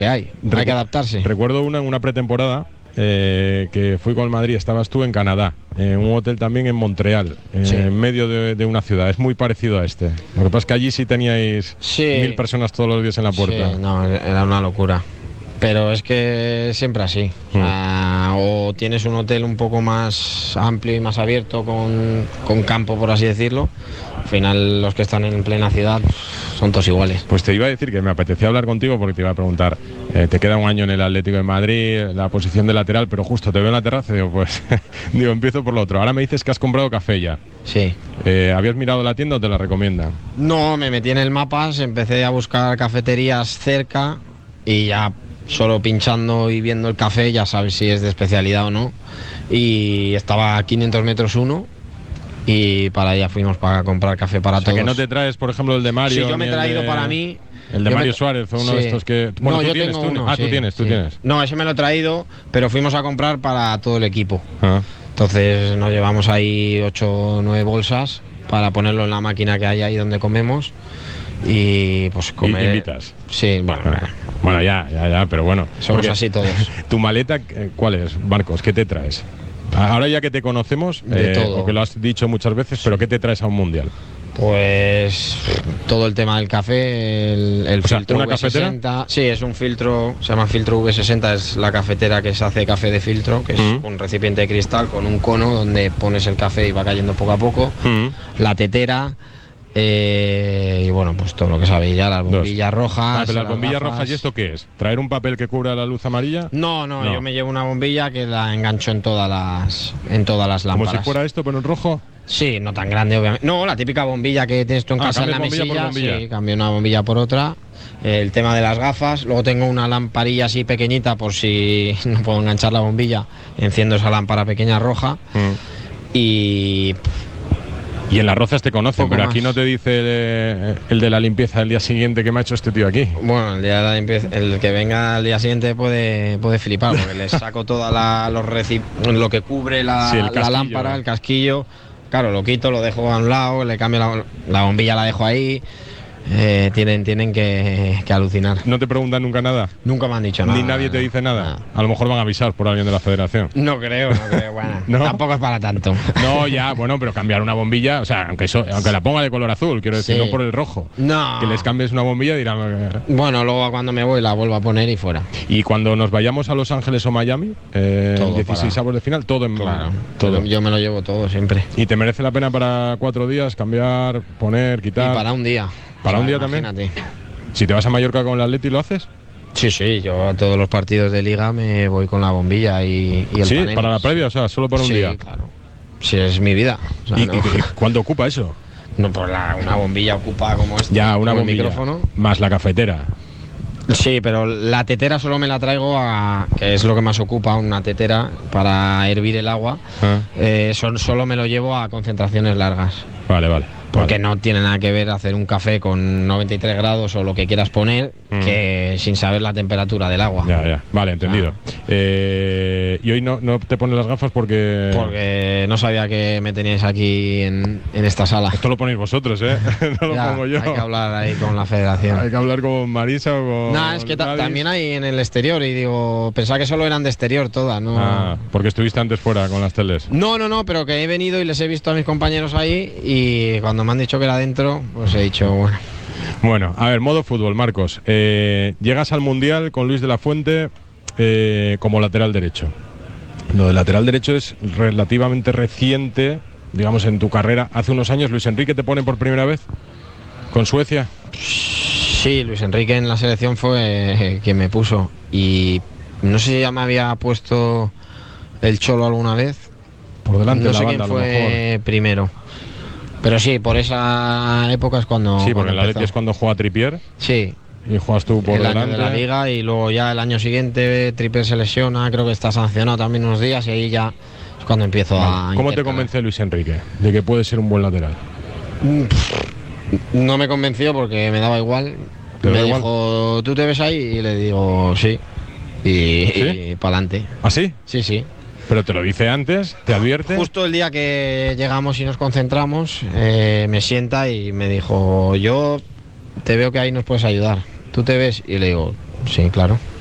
que hay que adaptarse. Recuerdo una pretemporada que fui con el Madrid, estabas tú en Canadá, en un hotel también en Montreal, Sí. en medio de una ciudad, es muy parecido a este. Lo que pasa es que allí sí teníais 1000 personas todos los días en la puerta. Sí, no, era una locura. Pero es que siempre así. O tienes un hotel un poco más amplio y más abierto con campo, por así decirlo. Al final los que están en plena ciudad son todos iguales. Pues te iba a decir que me apetecía hablar contigo porque te iba a preguntar, te queda un año en el Atlético de Madrid, la posición de lateral, pero justo te veo en la terraza y digo, pues, empiezo por lo otro. Ahora me dices que has comprado café ya. Sí. ¿Habías mirado la tienda o te la recomiendan? No, me metí en el Mapas, empecé a buscar cafeterías cerca y ya solo pinchando y viendo el café ya sabes si es de especialidad o no. Y estaba a 500 metros uno y para allá fuimos para comprar café para todos. O sea, que no te traes, por ejemplo, el de Mario. Sí, yo me he traído para mí. El de Mario Suárez, fue uno de estos que... Bueno, no, tú yo tienes, tengo uno. tú tienes. No, ese me lo he traído, pero fuimos a comprar para todo el equipo. Ah. Entonces nos llevamos ahí 8 o 9 bolsas para ponerlo en la máquina que hay ahí donde comemos. Y pues comer. ¿Y invitas? Sí, bueno, ya, pero bueno. Somos así todos. ¿Tu maleta cuál es, Marcos? ¿Qué te traes? Ahora ya que te conocemos, de todo. porque lo has dicho muchas veces, pero ¿qué te traes a un mundial? Pues todo el tema del café, el filtro ¿una V60. cafetera? Sí, es un filtro, se llama filtro V60, es la cafetera que se hace café de filtro, que es un recipiente de cristal con un cono donde pones el café y va cayendo poco a poco. La tetera. Y bueno, pues todo lo que sabéis ya, las bombillas rojas. Pero las bombillas rojas, ¿y esto qué es? ¿Traer un papel que cubra la luz amarilla? No, yo me llevo una bombilla que la engancho en todas las lámparas. ¿Como si fuera esto, pero en rojo? Sí, no tan grande, obviamente. No, la típica bombilla que tienes tú en casa en la mesilla. Sí, cambio una bombilla por otra. El tema de las gafas. Luego tengo una lamparilla así pequeñita por si no puedo enganchar la bombilla. Enciendo esa lámpara pequeña roja. Y en Las Rozas te conocen, pero aquí no te dice el de la limpieza el día siguiente que me ha hecho este tío aquí. Bueno, el día de la limpieza, el que venga al día siguiente puede flipar, porque le saco toda lo que cubre la lámpara, el casquillo. Claro, lo quito, lo dejo a un lado, le cambio la bombilla, la dejo ahí. Tienen que alucinar. ¿No te preguntan nunca nada? Nunca me han dicho nada. ¿Ni nadie te dice nada? A lo mejor van a avisar por alguien de la federación. No creo, bueno, ¿No? Tampoco es para tanto. No, ya, bueno, pero cambiar una bombilla, o sea, aunque la ponga de color azul, quiero decir, no por el rojo. No. Que les cambies una bombilla dirán... Bueno, luego cuando me voy la vuelvo a poner y fuera. Y cuando nos vayamos a Los Ángeles o Miami, 16avos de final, todo en... Claro, todo. Yo me lo llevo todo siempre. ¿Y te merece la pena para 4 días cambiar, poner, quitar? Y para un día. ¿Para un día imagínate. también? Si te vas a Mallorca con el Atleti, ¿lo haces? Sí, yo a todos los partidos de Liga me voy con la bombilla y el Sí, panel. para la previa, o sea, solo por un día. Sí, claro. Sí, es mi vida. O sea, ¿Y cuánto ocupa eso? No, pues una bombilla ocupa como esta. Ya, una bombilla. Micrófono. Más la cafetera. Sí, pero la tetera solo me la traigo que es lo que más ocupa, una tetera para hervir el agua. Solo me lo llevo a concentraciones largas. Vale. Porque no tiene nada que ver hacer un café con 93 grados o lo que quieras poner que sin saber la temperatura del agua. Ya. Vale, entendido. ¿Y hoy no te pones las gafas porque...? Porque no sabía que me teníais aquí en esta sala. Esto lo ponéis vosotros, ¿eh? No lo pongo yo. Hay que hablar ahí con la federación. Hay que hablar con Marisa o con... No, es que también hay en el exterior y digo, pensaba que solo eran de exterior todas, ¿no? Porque estuviste antes fuera con las teles. No, pero que he venido y les he visto a mis compañeros ahí y cuando me han dicho que era dentro, pues he dicho, bueno. Bueno, a ver, modo fútbol, Marcos. Llegas al Mundial con Luis de la Fuente como lateral derecho. Lo del lateral derecho es relativamente reciente, digamos, en tu carrera. Hace unos años Luis Enrique te pone por primera vez con Suecia. Sí, Luis Enrique en la selección fue quien me puso. Y no sé si ya me había puesto el Cholo alguna vez. Por delante no de la sé banda, quién a lo fue mejor. primero. Pero sí, por esa época es cuando... Sí, porque cuando en la Atleti empezó. es cuando juega Trippier. Sí. Y juegas tú por el delante. año de la Liga y luego ya el año siguiente Trippier se lesiona, creo que está sancionado también unos días y ahí ya es cuando empiezo a... ¿Cómo te convence Luis Enrique de que puede ser un buen lateral? No me convenció porque me daba igual. Me dijo, ¿tú te ves ahí? Y le digo, sí. Y para adelante. ¿Ah, sí? Sí. ¿Pero te lo dice antes? ¿Te advierte? Justo el día que llegamos y nos concentramos, me sienta y me dijo, yo te veo que ahí nos puedes ayudar. ¿Tú te ves? Y le digo, Sí, claro.